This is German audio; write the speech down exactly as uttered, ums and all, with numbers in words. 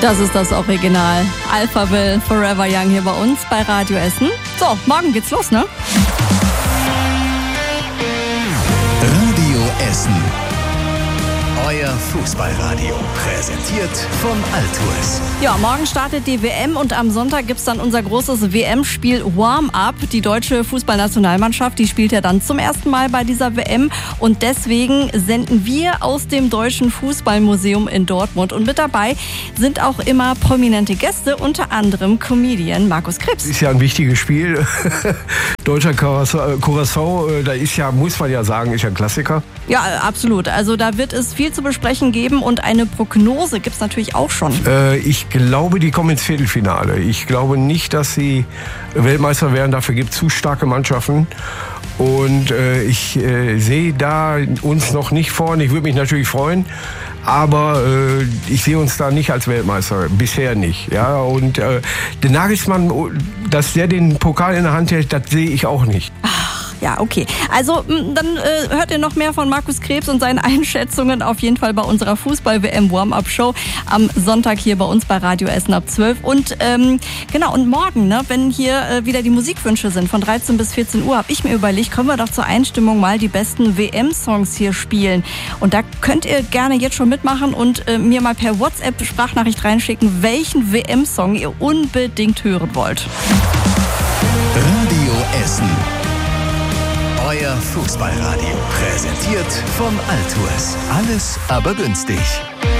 Das ist das Original. Alphaville, Forever Young hier bei uns bei Radio Essen. So, morgen geht's los, ne? Radio Essen. Euer Fußballradio, präsentiert von Altours. Ja, morgen startet die W M und am Sonntag gibt's dann unser großes W M-Spiel Warm-Up. Die deutsche Fußballnationalmannschaft, die spielt ja dann zum ersten Mal bei dieser W M und deswegen senden wir aus dem Deutschen Fußballmuseum in Dortmund und mit dabei sind auch immer prominente Gäste, unter anderem Comedian Markus Krebs. Ist ja ein wichtiges Spiel. Deutscher Curaçao, da ist ja, muss man ja sagen, ist ja ein Klassiker. Ja, absolut. Also da wird es viel zu besprechen geben und eine Prognose gibt's natürlich auch schon. Äh, ich glaube, die kommen ins Viertelfinale. Ich glaube nicht, dass sie Weltmeister werden. Dafür gibt es zu starke Mannschaften. Und äh, ich äh, sehe da uns noch nicht vorne. Ich würde mich natürlich freuen. Aber äh, ich sehe uns da nicht als Weltmeister, bisher nicht. Ja, und äh, der Nagelsmann, dass der den Pokal in der Hand hält, das sehe ich auch nicht. Ach, ja, okay. Also dann äh, hört ihr noch mehr von Markus Krebs und seinen Einschätzungen auf jeden Fall bei unserer Fußball-W M Warm-Up-Show am Sonntag hier bei uns bei Radio Essen ab zwölf. Und ähm, genau, und morgen, ne, wenn hier äh, wieder die Musikwünsche sind, von dreizehn bis vierzehn Uhr, habe ich mir überlegt, können wir doch zur Einstimmung mal die besten W M-Songs hier spielen. Und da könnt ihr gerne jetzt schon mitmachen und äh, mir mal per WhatsApp-Sprachnachricht reinschicken, welchen W M-Song ihr unbedingt hören wollt. Radio Essen. Euer Fußballradio, präsentiert von Altours. Alles aber günstig.